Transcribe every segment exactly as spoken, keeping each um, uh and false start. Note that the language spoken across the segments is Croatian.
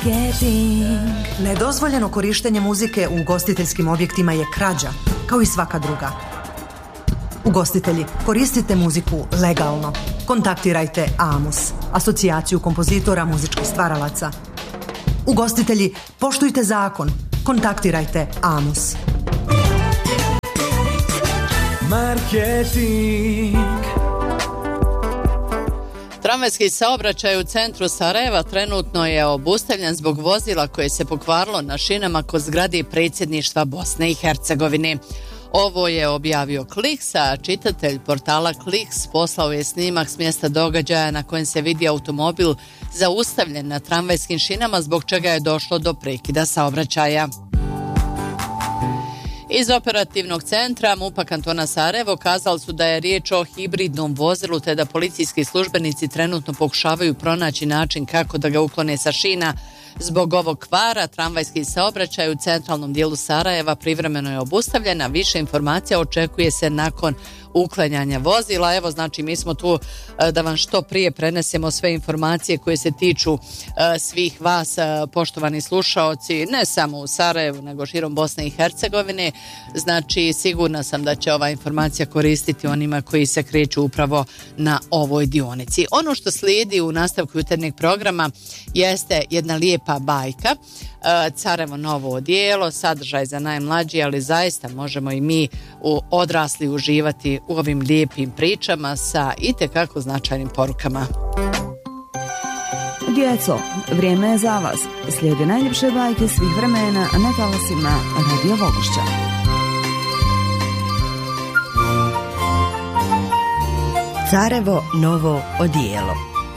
Marketing. Nedozvoljeno korištenje muzike u ugostiteljskim objektima je krađa, kao i svaka druga. Ugostitelji, koristite muziku legalno. Kontaktirajte AMUS, asocijaciju kompozitora muzičkih stvaralaca. Ugostitelji, poštujte zakon. Kontaktirajte AMUS. Marketing. Tramvajski saobraćaj u centru Sarajeva trenutno je obustavljen zbog vozila koje se pokvarilo na šinama kod zgrade predsjedništva Bosne i Hercegovine. Ovo je objavio Kliks, a čitatelj portala Kliks poslao je snimak s mjesta događaja na kojem se vidi automobil zaustavljen na tramvajskim šinama, zbog čega je došlo do prekida saobraćaja. Iz operativnog centra MUP-a kantona Sarajevo kazali su da je riječ o hibridnom vozilu, te da policijski službenici trenutno pokušavaju pronaći način kako da ga uklone sa šina. Zbog ovog kvara tramvajski saobraćaj u centralnom dijelu Sarajeva privremeno je obustavljen, a više informacija očekuje se nakon uklanjanja vozila. Evo, znači, mi smo tu da vam što prije prenesemo sve informacije koje se tiču svih vas, poštovani slušaoci, ne samo u Sarajevu, nego širom Bosne i Hercegovine. Znači, sigurna sam da će ova informacija koristiti onima koji se kreću upravo na ovoj dionici. Ono što slijedi u nastavku jutarnjeg programa jeste jedna lijepa bajka, Carevo novo odijelo, sadržaj za najmlađi, ali zaista možemo i mi u odrasli uživati u ovim lijepim pričama sa itekako značajnim porukama. Djeco, vrijeme je za vas. Slijede najljepše bajke svih vremena na talasima Radio Vogošća. Carevo novo odijelo.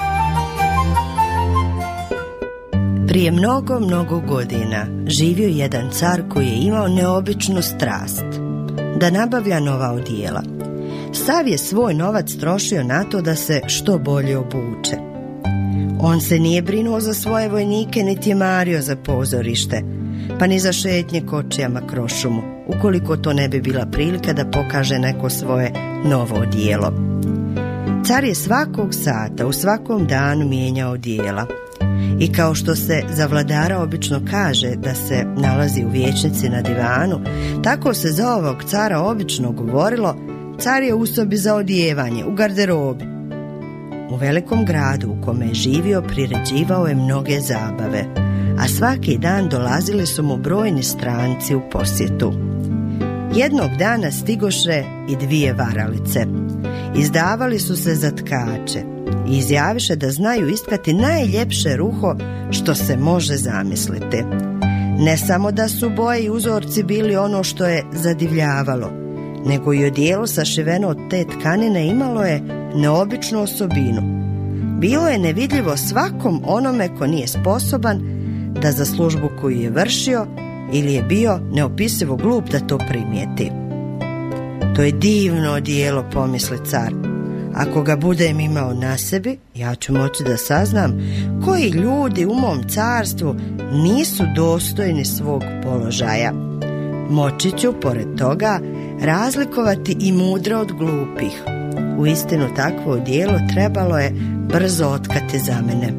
Prije mnogo, mnogo godina živio jedan car koji je imao neobičnu strast da nabavlja nova odijela. Sav je svoj novac trošio na to da se što bolje obuče. On se nije brinuo za svoje vojnike, niti je mario za pozorište, pa ni za šetnje kočijama kroz šumu, ukoliko to ne bi bila prilika da pokaže neko svoje novo odijelo. Car je svakog sata, u svakom danu mijenjao odijela. I kao što se za vladara obično kaže da se nalazi u vijećnici na divanu, tako se za ovog cara obično govorilo: car je u sobi za odijevanje, u garderobi. U velikom gradu u kome je živio priređivao je mnoge zabave, a svaki dan dolazili su mu brojni stranci u posjetu. Jednog dana stigoše i dvije varalice. Izdavali su se za tkače i izjaviše da znaju istkati najljepše ruho što se može zamisliti. Ne samo da su boje i uzorci bili ono što je zadivljavalo, nego i odijelo sašiveno od te tkanine imalo je neobičnu osobinu. Bilo je nevidljivo svakom onome ko nije sposoban da za službu koju je vršio ili je bio neopisivo glup da to primijeti. To je divno odijelo, pomisli car. Ako ga budem imao na sebi, ja ću moći da saznam koji ljudi u mom carstvu nisu dostojni svog položaja. Moći ću, pored toga, razlikovati i mudre od glupih. Uistinu takvo odijelo trebalo je brzo otkati za mene.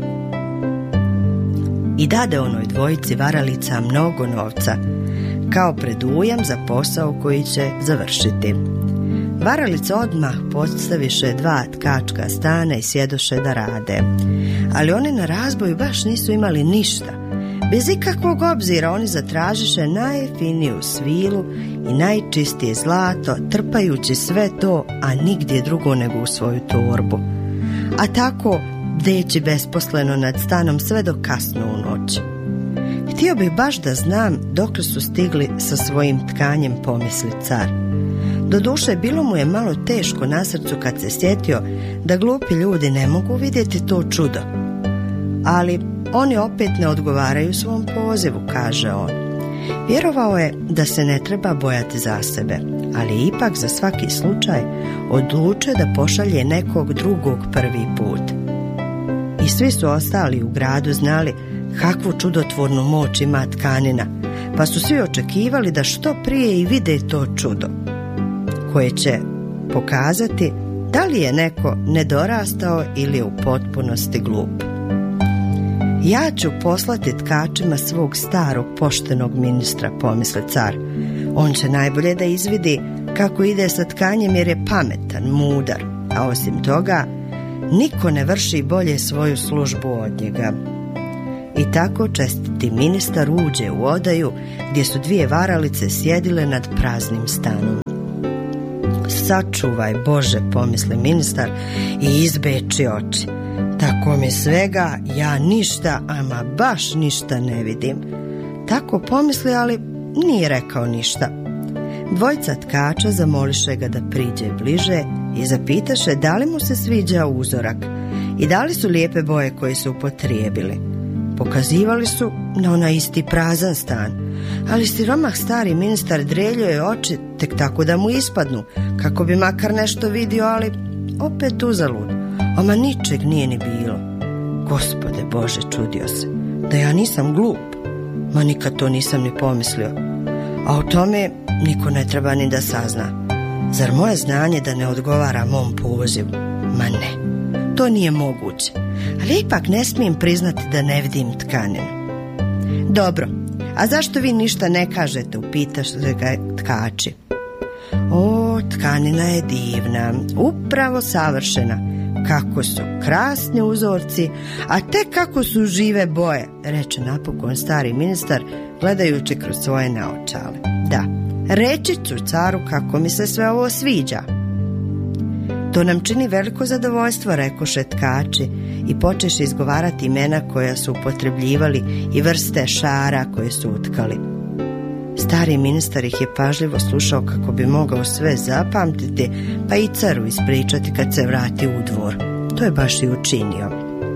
I dade onoj dvojici varalica mnogo novca, kao predujam za posao koji će završiti. Varalice odmah postaviše dva tkačka stana i sjedoše da rade. Ali oni na razboju baš nisu imali ništa. Bez ikakvog obzira oni zatražiše najfiniju svilu i najčistije zlato, trpajući sve to, a nigdje drugo nego u svoju torbu. A tako deći besposleno nad stanom sve do kasno u noć. Htio bih baš da znam dokle su stigli sa svojim tkanjem, pomisli car. Doduše, bilo mu je malo teško na srcu kad se sjetio da glupi ljudi ne mogu vidjeti to čudo. Ali oni opet ne odgovaraju svom pozivu, kaže on. Vjerovao je da se ne treba bojati za sebe, ali ipak za svaki slučaj odlučio da pošalje nekog drugog prvi put. I svi su ostali u gradu znali kakvu čudotvornu moć ima tkanina, pa su svi očekivali da što prije i vide to čudo, koje će pokazati da li je neko nedorastao ili je u potpunosti glup. Ja ću poslati tkačima svog starog poštenog ministra, pomisli car. On će najbolje da izvidi kako ide sa tkanjem jer je pametan, mudar, a osim toga niko ne vrši bolje svoju službu od njega. I tako čestiti ministar uđe u odaju gdje su dvije varalice sjedile nad praznim stanom. Sačuvaj Bože, pomisli ministar i izbeči oči. Tako mi svega, ja ništa, ama baš ništa ne vidim. Tako pomisli, ali nije rekao ništa. Dvojca tkača zamoliše ga da priđe bliže i zapitaše da li mu se sviđa uzorak i da li su lijepe boje koje su upotrijebili. Pokazivali su na onaj isti prazan stan, ali siromah stari ministar dreljio je oči tek tako da mu ispadnu, kako bi makar nešto vidio, ali opet uzalud. Oma ničeg nije ni bilo. Gospode Bože, čudio se, da ja nisam glup, ma nikad to nisam ni pomislio. A o tome niko ne treba ni da sazna. Zar moje znanje da ne odgovara mom pozivu? Ma ne, to nije moguće. Ali ipak ne smijem priznati da ne vidim tkaninu. Dobro, a zašto vi ništa ne kažete, upitaše ga tkači. O, tkanina je divna, upravo savršena. Kako su krasni uzorci, a tek kako su žive boje, reče napokon stari ministar gledajući kroz svoje naočale. Da, reći ću caru kako mi se sve ovo sviđa. To nam čini veliko zadovoljstvo, rekoše tkači i počeše izgovarati imena koja su upotrebljivali i vrste šara koje su utkali. Stari ministar ih je pažljivo slušao kako bi mogao sve zapamtiti, pa i caru ispričati kad se vrati u dvor. To je baš i učinio.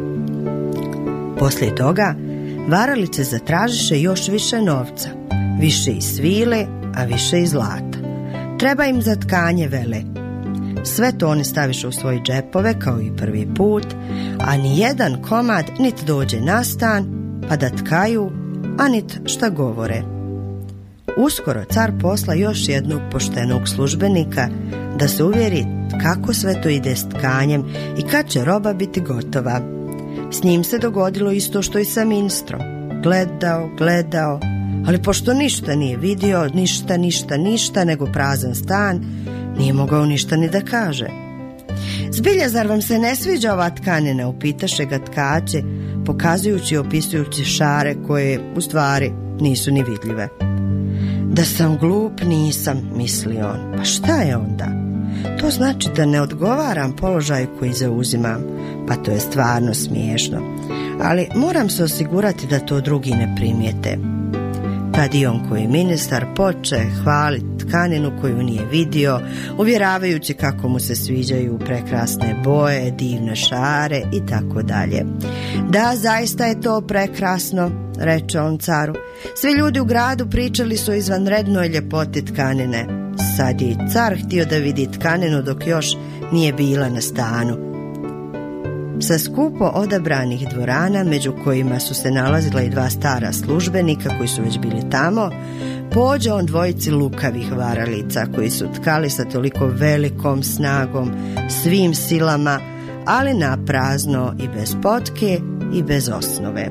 Poslije toga varalice zatražiše još više novca, više iz svile, a više iz zlata. Treba im za tkanje, vele. Sve to oni staviše u svoje džepove kao i prvi put, a ni jedan komad nit dođe na stan, pa da tkaju, a nit šta govore. Uskoro car posla još jednog poštenog službenika da se uvjeri kako sve to ide s tkanjem i kad će roba biti gotova. S njim se dogodilo isto što i sa ministrom. Gledao, gledao, ali pošto ništa nije vidio, ništa, ništa, ništa, nego prazan stan, nije mogao ništa ni da kaže. Zbilja, zar vam se ne sviđa ova tkanina, upitaše ga tkači, pokazujući i opisujući šare koje u stvari nisu ni vidljive. Da sam glup nisam, misli on. Pa šta je onda? To znači da ne odgovaram položaju koji zauzimam. Pa to je stvarno smiješno. Ali moram se osigurati da to drugi ne primijete. Tad i on koji ministar poče hvaliti tkaninu koju nije vidio, uvjeravajući kako mu se sviđaju prekrasne boje, divne šare i tako dalje. Da, zaista je to prekrasno, reče on caru. Svi ljudi u gradu pričali su o izvanrednoj ljepoti tkanine. Sad je i car htio da vidi tkaninu dok još nije bila na stanu. Sa skupo odabranih dvorana, među kojima su se nalazila i dva stara službenika koji su već bili tamo, pođe on dvojici lukavih varalica koji su tkali sa toliko velikom snagom, svim silama, ali na prazno i bez potke i bez osnove.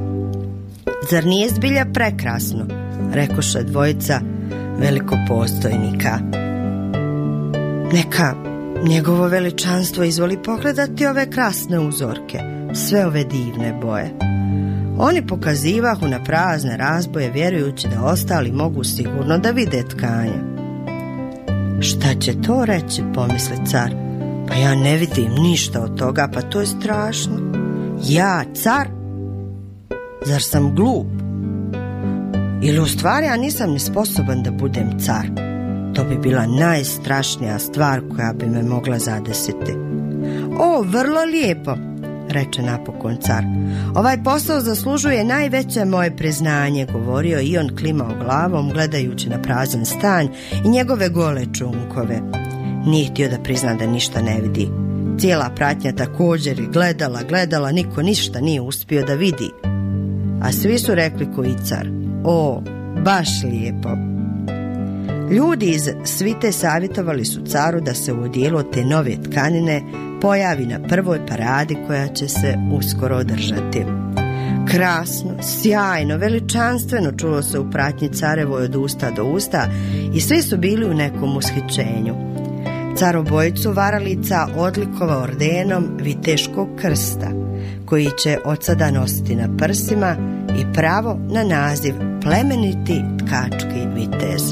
Zar nije zbilja prekrasno, rekoše dvojica velikopostojnika. Neka njegovo veličanstvo izvoli pogledati ove krasne uzorke, sve ove divne boje. Oni pokazivahu na prazne razboje, vjerujući da ostali mogu sigurno da vide tkanje. Šta će to reći, pomisli car. Pa ja ne vidim ništa od toga, pa to je strašno. Ja, car? Zar sam glup? Ili u stvari ja nisam ni sposoban da budem car? To bi bila najstrašnija stvar koja bi me mogla zadesiti. O, vrlo lijepo, reče napokon car. Ovaj posao zaslužuje najveće moje priznanje, govorio i on klimao glavom gledajući na prazan stan i njegove gole čunkove. Nije htio da prizna da ništa ne vidi. Cijela pratnja također je gledala, gledala, niko ništa nije uspio da vidi. A svi su rekli ko i car. O, baš lijepo. Ljudi iz svite savjetovali su caru da se u odijelu od te nove tkanine pojavi na prvoj paradi koja će se uskoro održati. Krasno, sjajno, veličanstveno čulo se u pratnji carevoj od usta do usta i svi su bili u nekom ushićenju. Car obojicu varalica odlikovao ordenom Viteškog krsta, koji će od sada nositi na prsima i pravo na naziv plemeniti tkački vitez.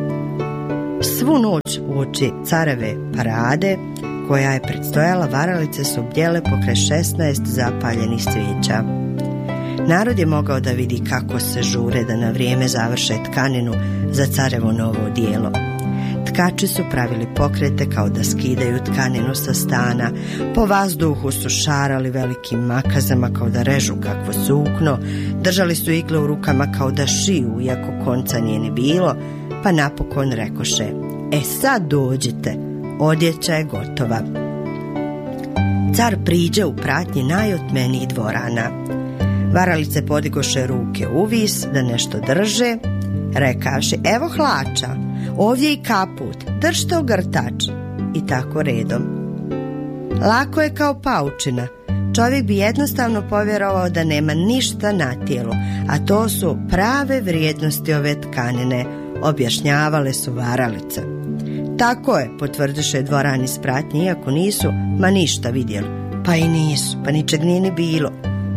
Svu noć uoči careve parade, koja je predstojala, varalice su bdjele pokraj šesnaest zapaljenih svijeća. Narod je mogao da vidi kako se žure da na vrijeme završe tkaninu za carevo novo odijelo. Tkači su pravili pokrete kao da skidaju tkaninu sa stana, po vazduhu su šarali velikim makazama kao da režu kakvo sukno, držali su igle u rukama kao da šiju, iako konca nije ni bilo, pa napokon rekoše: e sad dođite, odjeća je gotova. Car priđe u pratnji najotmenijih dvorana. Varalice podigoše ruke u vis da nešto drže, rekavši: evo hlača, ovdje i kaput, držte ogrtač, i tako redom. Lako je kao paučina. Čovjek bi jednostavno povjerovao da nema ništa na tijelu, a to su prave vrijednosti ove tkanine, objašnjavale su varalice. Tako je, potvrdiše dvorani iz pratnje, iako nisu ma ništa vidjeli. Pa i nisu, pa ničeg nije ni bilo.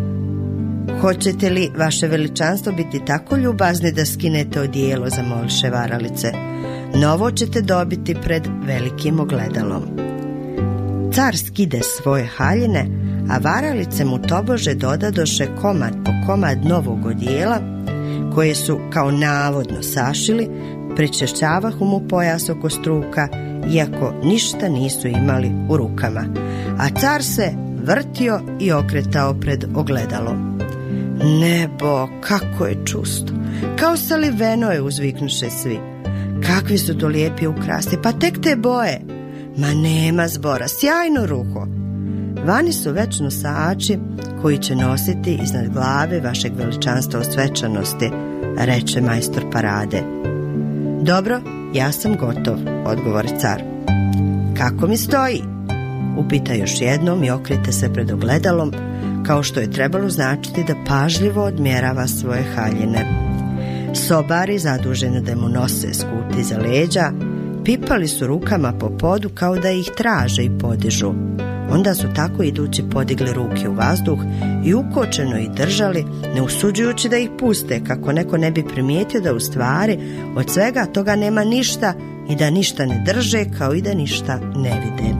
Hoćete li, vaše veličanstvo, biti tako ljubazni da skinete odijelo, zamoliše varalice. Novo ćete dobiti pred velikim ogledalom. Car skide svoje haljine, a varalice mu tobože dodadoše komad po komad novog odijela, koje su kao navodno sašili, pričešćavahu mu pojas oko struka, iako ništa nisu imali u rukama. A car se vrtio i okretao pred ogledalom. Nebo, kako je čusto, kao saliveno je, uzviknuše svi. Kakvi su to lijepi ukrasi, pa tek te boje. Ma nema zbora, sjajno ruho. Vani su već nosači koji će nositi iznad glave vašeg veličanstva u svečanosti, reče majstor parade. Dobro, ja sam gotov, odgovori car. Kako mi stoji? Upita još jednom i okrete se pred ogledalom, kao što je trebalo značiti da pažljivo odmjerava svoje haljine. Sobari, zaduženi da mu nose skuti za leđa, pipali su rukama po podu kao da ih traže i podižu. Onda su tako idući podigli ruke u vazduh i ukočeno ih držali, ne usuđujući da ih puste, kako neko ne bi primijetio da u stvari od svega toga nema ništa i da ništa ne drže, kao i da ništa ne vide.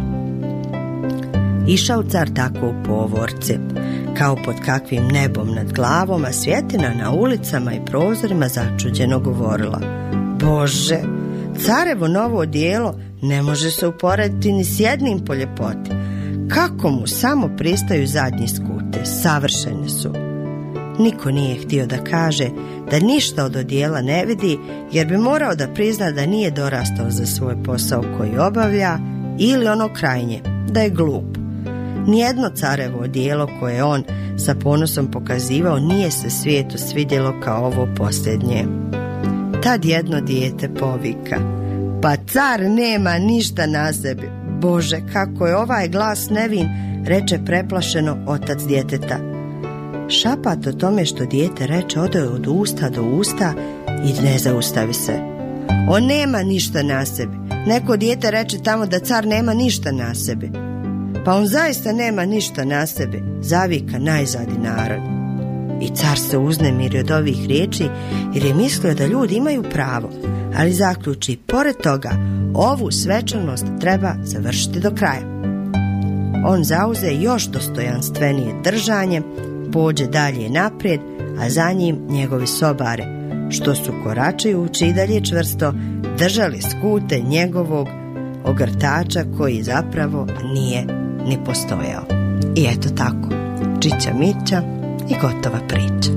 Išao car tako u povorci, kao pod kakvim nebom nad glavom, a svjetina na ulicama i prozorima začuđeno govorila: Bože, carevo novo odijelo ne može se uporediti ni s jednim po ljepoti. Kako mu samo pristaju zadnji skute, savršene su. Niko nije htio da kaže da ništa od odijela ne vidi, jer bi morao da prizna da nije dorastao za svoj posao koji obavlja, ili ono krajnje, da je glup. Nijedno carevo odijelo koje on sa ponosom pokazivao nije se svijetu svidjelo kao ovo posljednje. Tad jedno dijete povika: pa car nema ništa na sebi. Bože, kako je ovaj glas nevin, reče preplašeno otac djeteta. Šapat o tome što dijete reče ode od usta do usta i ne zaustavi se. On nema ništa na sebi. Neko dijete reče tamo da car nema ništa na sebi. Pa on zaista nema ništa na sebi, zavika najzadi narod. I car se uznemiri od ovih riječi, jer je mislio da ljudi imaju pravo, ali zaključi, pored toga, ovu svečanost treba završiti do kraja. On zauze još dostojanstvenije držanje, pođe dalje naprijed, a za njim njegovi sobari, što su koračajući i dalje čvrsto držali skute njegovog ogrtača koji zapravo nije ni postojao. I eto tako, čića mića i gotova priča.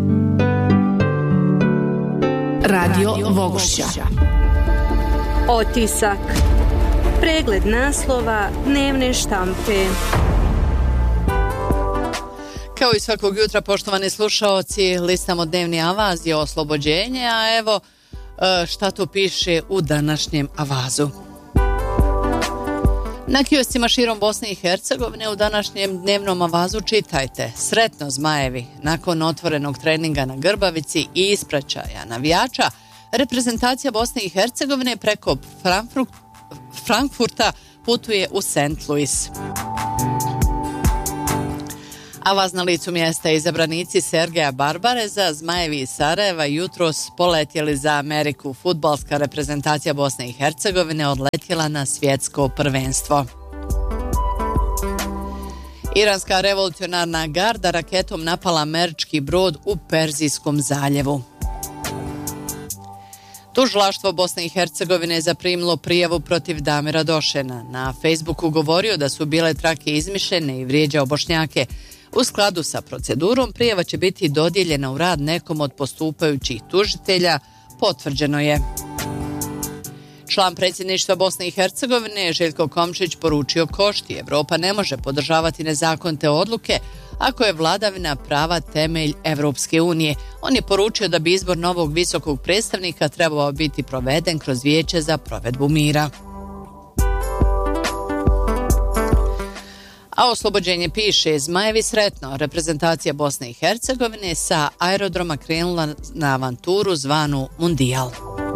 Radio Vogušća. Otisak. Pregled naslova dnevne štampe. Kao i svakog jutra, poštovani slušaoci, listamo dnevni avaz i oslobođenje, a evo šta tu piše u današnjem avazu. Na kioscima širom Bosne i Hercegovine u današnjem dnevnom avazu čitajte: sretno zmajevi, nakon otvorenog treninga na Grbavici i ispraćaja navijača, reprezentacija Bosne i Hercegovine preko Frankfurta putuje u Saint Louis. A vas na licu mjesta izabranici Sergeja Barbareza, zmajevi iz Sarajeva, jutros poletjeli za Ameriku. Fudbalska reprezentacija Bosne i Hercegovine odletjela na svjetsko prvenstvo. Iranska revolucionarna garda raketom napala američki brod u Perzijskom zaljevu. Tužilaštvo Bosne i Hercegovine je zaprimilo prijavu protiv Damira Došena. Na Facebooku govorio da su bile trake izmišljene i vrijeđao Bošnjake. U skladu sa procedurom prijava će biti dodijeljena u rad nekom od postupajućih tužitelja, potvrđeno je. Član predsjedništva Bosne i Hercegovine Željko Komšić poručio Košti: Evropa ne može podržavati nezakonite odluke ako je vladavina prava temelj Evropske unije. On je poručio da bi izbor novog visokog predstavnika trebao biti proveden kroz Vijeće za provedbu mira. A Oslobođenje piše: zmajevi sretno, reprezentacija Bosne i Hercegovine sa aerodroma krenula na avanturu zvanu Mundijal.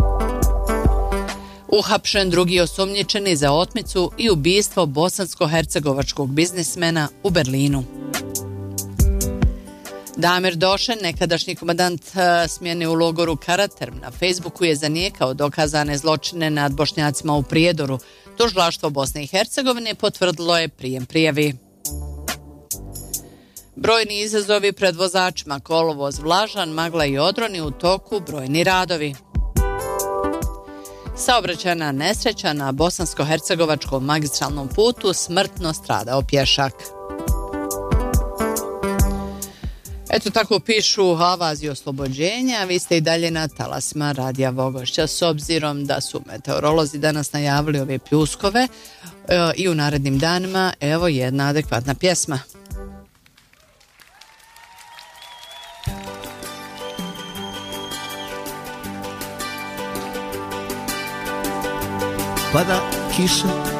Uhapšen drugi osumnjičeni za otmicu i ubistvo bosansko-hercegovačkog biznismena u Berlinu. Damir Došen, nekadašnji komandant smjene u logoru Karaterm, na Facebooku je zanijekao dokazane zločine nad Bošnjacima u Prijedoru. Tužilaštvo Bosne i Hercegovine potvrdilo je prijem prijavi. Brojni izazovi pred vozačima, kolovoz vlažan, magla i odroni, u toku brojni radovi. Saobraćajna nesreća na bosansko-hercegovačkom magistralnom putu, smrtno stradao pješak. Eto, tako pišu Avaz i Oslobođenja. Vi ste i dalje na talasima Radija Vogošća. S obzirom da su meteorolozi danas najavili ove pljuskove e, i u narednim danima, evo jedna adekvatna pjesma. Pada kiša